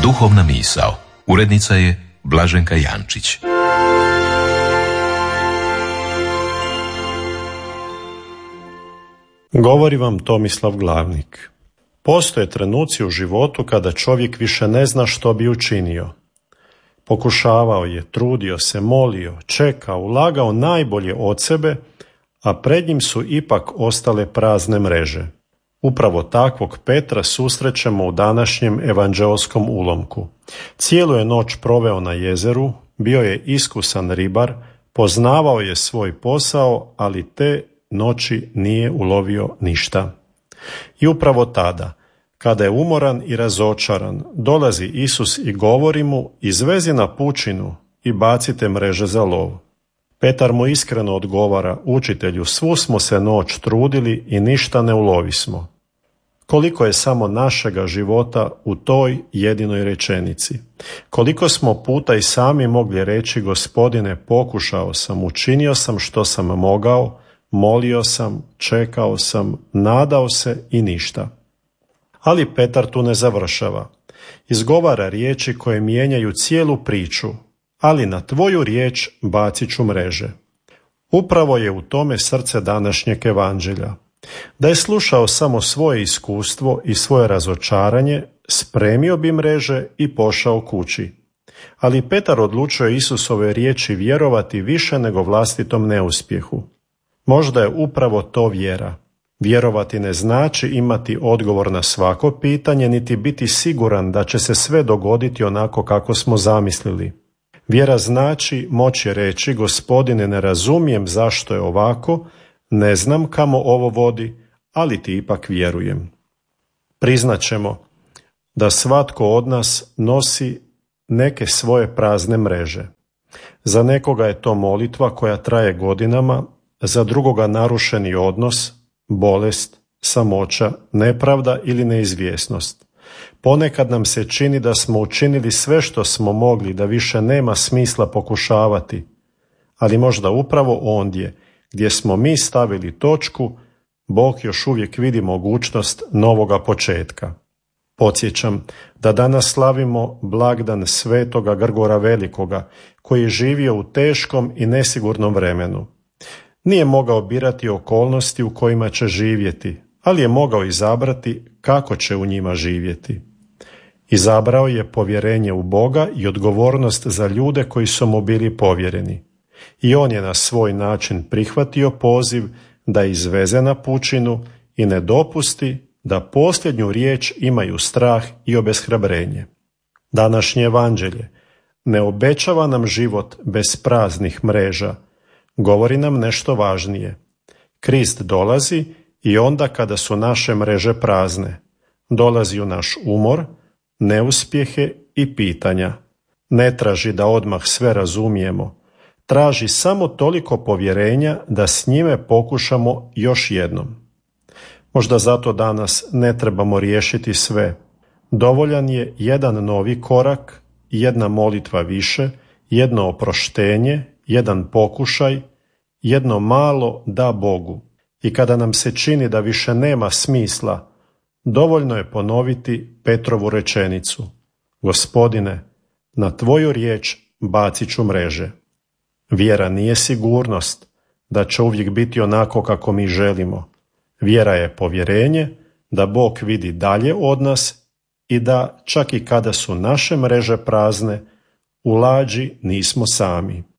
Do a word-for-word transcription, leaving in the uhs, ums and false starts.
Duhovna misao. Urednica je Blaženka Jančić. Govori vam Tomislav Glavnik. Postoje trenuci u životu kada čovjek više ne zna što bi učinio. Pokušavao je, trudio se, molio, čekao, ulagao najbolje od sebe, a pred njim su ipak ostale prazne mreže. Upravo takvog Petra susrećemo u današnjem evanđeoskom ulomku. Cijelu je noć proveo na jezeru, bio je iskusan ribar, poznavao je svoj posao, ali te noći nije ulovio ništa. I upravo tada, kada je umoran i razočaran, dolazi Isus i govori mu: izvezi na pučinu i bacite mreže za lov. Petar mu iskreno odgovara: učitelju, svu smo se noć trudili i ništa ne ulovismo. Koliko je samo našega života u toj jedinoj rečenici. Koliko smo puta i sami mogli reći: Gospodine, pokušao sam, učinio sam što sam mogao, molio sam, čekao sam, nadao se i ništa. Ali Petar tu ne završava. Izgovara riječi koje mijenjaju cijelu priču: ali na tvoju riječ bacit ću mreže. Upravo je u tome srce današnjeg evanđelja. Da je slušao samo svoje iskustvo i svoje razočaranje, spremio bi mreže i pošao kući. Ali Petar odlučio Isusove riječi vjerovati više nego vlastitom neuspjehu. Možda je upravo to vjera. Vjerovati ne znači imati odgovor na svako pitanje, niti biti siguran da će se sve dogoditi onako kako smo zamislili. Vjera znači moći reći: Gospodine, ne razumijem zašto je ovako, ne znam kamo ovo vodi, ali ti ipak vjerujem. Priznaćemo da svatko od nas nosi neke svoje prazne mreže. Za nekoga je to molitva koja traje godinama, za drugoga narušeni odnos, bolest, samoća, nepravda ili neizvjesnost. Ponekad nam se čini da smo učinili sve što smo mogli, da više nema smisla pokušavati, ali možda upravo ondje gdje smo mi stavili točku, Bog još uvijek vidi mogućnost novoga početka. Podsjećam da danas slavimo blagdan svetoga Grgora Velikoga, koji je živio u teškom i nesigurnom vremenu. Nije mogao birati okolnosti u kojima će živjeti, ali je mogao izabrati kako će u njima živjeti. Izabrao je povjerenje u Boga i odgovornost za ljude koji su mu bili povjereni. I on je na svoj način prihvatio poziv da izveze na pučinu i ne dopusti da posljednju riječ imaju strah i obeshrabrenje. Današnje evanđelje ne obećava nam život bez praznih mreža, govori nam nešto važnije. Krist dolazi i onda kada su naše mreže prazne. Dolazi u naš umor, neuspjehe i pitanja. Ne traži da odmah sve razumijemo, traži samo toliko povjerenja da s njime pokušamo još jednom. Možda zato danas ne trebamo riješiti sve. Dovoljan je jedan novi korak, jedna molitva više, jedno oproštenje, jedan pokušaj, jedno malo da Bogu. I kada nam se čini da više nema smisla, dovoljno je ponoviti Petrovu rečenicu: Gospodine, na tvoju riječ bacit ću mreže. Vjera nije sigurnost da će uvijek biti onako kako mi želimo. Vjera je povjerenje da Bog vidi dalje od nas i da čak i kada su naše mreže prazne, u lađi nismo sami.